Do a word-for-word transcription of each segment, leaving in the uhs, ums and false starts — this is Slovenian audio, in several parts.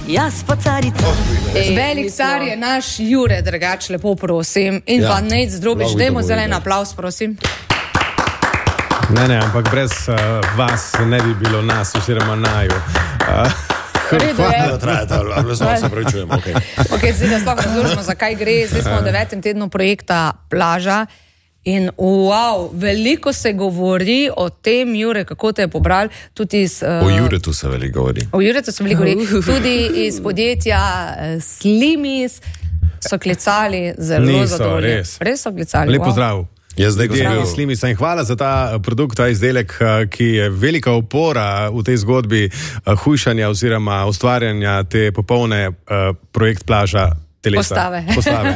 jaz pa carica. Ej, velik car je naš Jure, drugač lepo prosim. In ja, pa Nejc Zdrobič, dajmo zelen aplavz, prosim. Ne, ne, ampak brez uh, vas ne bi bilo nas, oziroma naju. Uh, Hvala, traja ta, ali samo se pravičujemo, okej. Okay. Ok, zdaj da sploh razložimo, zakaj gre. Zdaj smo v devetem tednu projekta Plaža in wow, veliko se govori o tem, Jure, kako te je pobral, tudi iz... Uh, o Juretu se veliko govori. O Juretu se veliko govori, tudi iz podjetja uh, Slimis so klicali zelo zadovoljni. Res. Res so klicali. Lep pozdrav. Wow. Jaz zdaj, ko sem bil... Slimica, in hvala za ta produkt, ta izdelek, ki je velika opora v tej zgodbi hujšanja oziroma ustvarjanja te popolne uh, projekt Plaža telesa. Postave. Postave.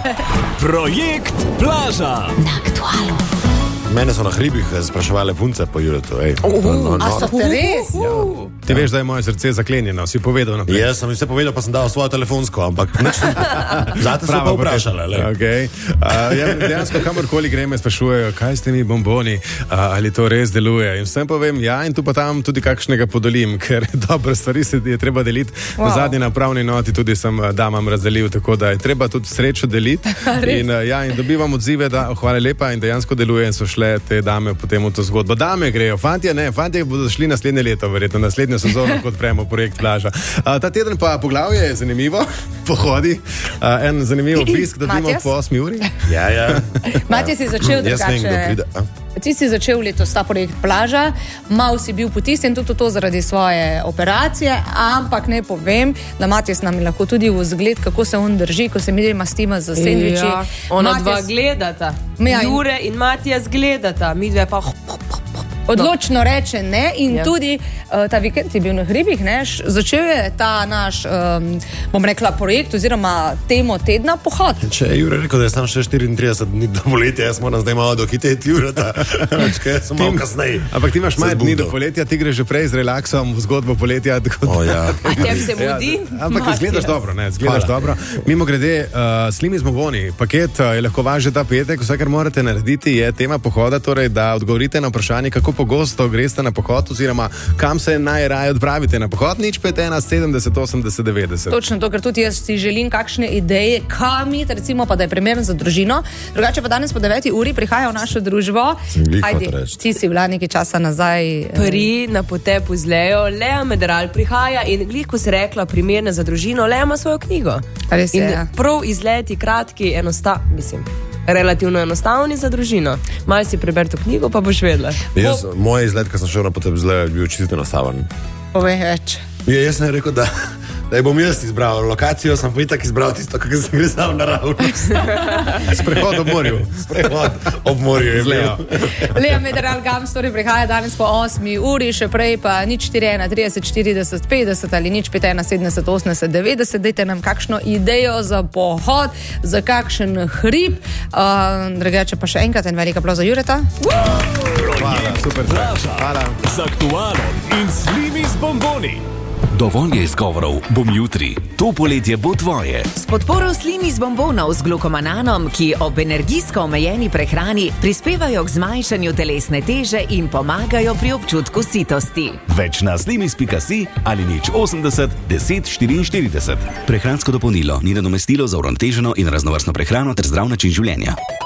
Projekt Plaža. Na Aktualu. Mene so na hribih spraševali punce po Juretu. Ej, uh, no, no, no. A so te res? Ja. Ti veš, da je moje srce zaklenjeno, si povedal naprej. Jaz sem vse povedal, pa sem dal svojo telefonsko, ampak nič sem... Zate so pa vprašali. Okay. Uh, ja, dejansko, kamorkoli grem, me sprašujejo, kaj ste mi bomboni, uh, ali to res deluje. In vsem povem, ja, in tu pa tam tudi kakšnega podolim, ker dobre stvari se je treba deliti. Wow. Na zadnji napravni noti tudi sem damam razdelil, tako da je treba tudi srečo deliti. In, uh, ja, in dobivam odzive, da oh, hvala lepa in dejansko deluje in so šle te dame potem v to zgodbo. Dame grejo, fantje ne, fantje bodo šli naslednje leto, verjetno naslednjo sezono, kot prejmo projekt Plaža. A, ta teden pa poglavje je zanimivo, pohodi, a, en zanimiv obisk, da dobimo po osmi uri. Ja, ja. Matija si začel drugače. Ti si začel letos ta projekt Plaža, mal si bil potisnjen tudi to zaradi svoje operacije, ampak ne povem, da Matijas nam lahko tudi v zgled, kako se on drži, ko se mi mastima za sendviči. Ja, ona Matijas... dva gledata. Ja, Jure in Matijas gledata, mi dve pa... Odločno reče ne in ja. tudi uh, ta vikend je bil na hribih, ne, začel je ta naš, um, bom rekla, projekt oziroma temo tedna pohod. Če je Jure rekel, da je sam še štiriintrideset dni do poletja, jaz moram zdaj malo dohiteti Jureta, če sem malo kasneje. Ampak ti imaš manj dni do poletja, ti greš že prej z relaksom v zgodbo poletja. Tako, o, ja. A tem se mudi? Ja, ampak izgledaš dobro, ne, izgledaš dobro. Mimo grede, uh, Slimis bomboni, paket uh, je lahko vaš že ta petek, vse, kar morate narediti, je tema pohoda, torej, da odgovorite na vprašanje, kako pogosto greste na pohod oziroma kam se najraje odpravite na pohod. Nič pet ena sedemdeset osemdeset devetdeset. Točno to, ker tudi jaz si želim kakšne ideje, kam iti, recimo pa da je primeren za družino. Drugače pa danes po deveti uri prihaja v našo družbo. Ajde, ti si bila nekaj časa nazaj. Pri na potepu z Lejo, Leja Mederal prihaja in glih, ko si rekla primerna za družino, Leja ima svojo knjigo. Res je, in ja. Prav izleti, kratki, enostav, mislim. Relativno enostavni za družino. Malo si preber to knjigo, pa boš vedela. Jaz, moj izlet, ko sem šel na potep z Lejo, je bil čisto enostaven. Povej več. Ja, jaz sem rekel, da, da bom jaz izbral lokacijo, sem pa itak izbral tisto, kako sem gre sam naravnost. Sprehod ob morju. Sprehod ob morju je Lejo. Leja Mederal Gamstori prihaja danes po osmi uri, še prej pa nič štiri ena trideset štirideset petdeset ali nič pet ena sedemdeset osemdeset devetdeset. Dajte nam kakšno idejo za pohod, za kakšen hrib. Uh, drugače pa še enkrat en velik aplauz za Jureta. Hvala, super. Hvala. Z Aktualom in Slimis bomboni. Dovolj je izgovorov, bom jutri. To poletje bo tvoje. S podporo Slimis bombonov z glukomananom, ki ob energijsko omejeni prehrani prispevajo k zmanjšanju telesne teže in pomagajo pri občutku sitosti. Več na slimis pika si ali nič osemdeset deset štiriinštirideset. Prehransko dopolnilo ni nadomestilo za uravnoteženo in raznovrstno prehrano ter zdrav način življenja.